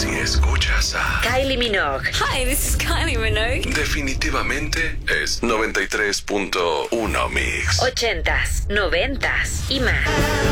Si escuchas a Kylie Minogue. Hi, this is Kylie Minogue. definitivamente es 93.1 Mix. 80s, 90s y más.